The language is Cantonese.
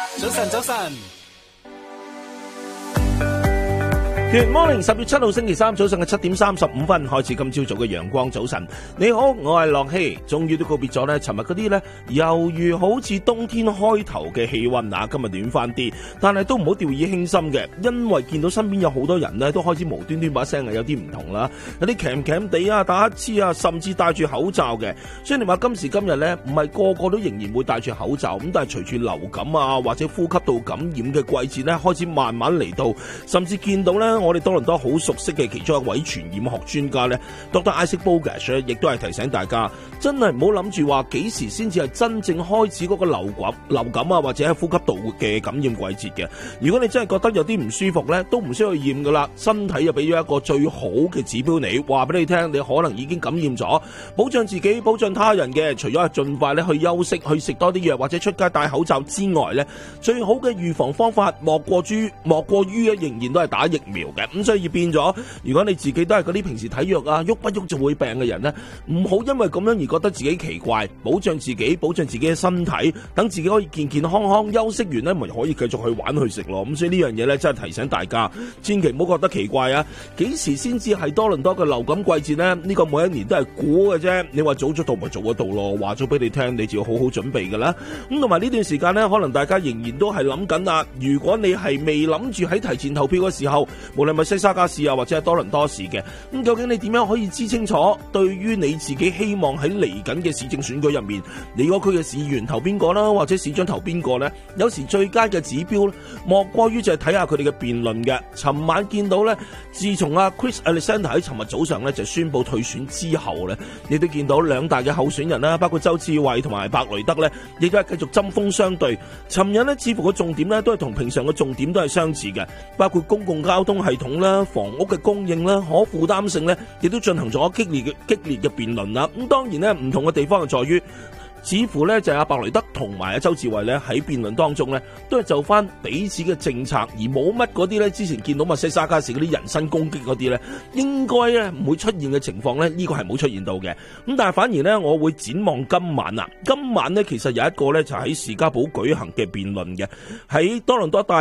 早晨，早晨。 Good morning， 10月7號星期三早上嘅7點35分開始，今朝早嘅陽光早晨。你好，我係樂希。終於都告別咗呢尋日嗰啲呢猶如好似冬天開頭嘅氣溫啊，今日暖翻啲，但係都唔好掉以輕心嘅，因為見到身邊有好多人呢都開始無端端把聲係有啲唔同啦，有啲鉗鉗地啊，打乞嗤啊，甚至戴住口罩嘅。雖然你話今時今日呢唔係個個都仍然會戴住口罩，咁但係隨住流感啊或者呼吸道感染嘅季節呢開始慢慢嚟到，甚至見到呢。我哋多倫多好熟悉嘅其中一位傳染學專家咧 Dr. Isaac Bogoch 亦都係提醒大家，真係唔好諗住話幾時先至係真正開始嗰個流感啊，或者係呼吸道嘅感染季節嘅。如果你真係覺得有啲唔舒服咧，都唔需要去驗噶啦，身體就俾咗一個最好嘅指標你，話俾你聽，你可能已經感染咗，保障自己、保障他人嘅，除咗係盡快咧去休息、去食多啲藥或者出街戴口罩之外咧，最好嘅預防方法莫過於仍然都係打疫苗。咁所以變咗，如果你自己都係嗰啲平時睇藥啊，喐不喐就會病嘅人呢，唔好因為咁樣而覺得自己奇怪，保障自己嘅身體，等自己可以健健康康休息完呢，咪可以繼續去玩去食咯。咁所以呢樣嘢呢，真係提醒大家，千祈唔好覺得奇怪啊！幾時先至係多倫多嘅流感季節呢？呢個每一年都係估嘅啫。你話早咗到咪早咗到咯，話咗俾你聽，你就要好好準備噶啦。咁同埋呢段時間呢，可能大家仍然都係諗緊啊。如果你係未諗住喺提前投票嘅時候，無論係西沙加市啊，或者係多倫多市嘅，咁究竟你點樣可以知清楚？對於你自己希望喺嚟緊嘅市政選舉入面，你嗰區嘅市議員投邊個啦，或者市長投邊個呢？有時最佳嘅指標莫過於就係睇下佢哋嘅辯論嘅。尋晚見到呢，自從Chris Alexander 喺尋日早上呢就宣布退選之後呢，你都見到兩大嘅候選人啦，包括周志偉同埋白雷德呢，亦都係繼續針鋒相對。尋日呢，似乎個重點呢都係同平常嘅重點都係相似嘅，包括公共交通系統啦、房屋嘅供應啦、可負擔性咧，亦都進行咗激烈嘅辯論啦。咁當然咧，唔同嘅地方就在於，似乎咧就係阿白雷德同埋阿周志偉咧喺辯論當中咧，都係就翻彼此嘅政策，而冇乜嗰啲咧之前見到密西沙加市嗰啲人身攻擊嗰啲咧，應該咧唔會出現嘅情況咧，呢個係冇出現到嘅。咁但係反而咧，我會展望今晚啊，今晚咧其實有一個咧就喺士嘉堡舉行嘅辯論嘅，喺多倫多大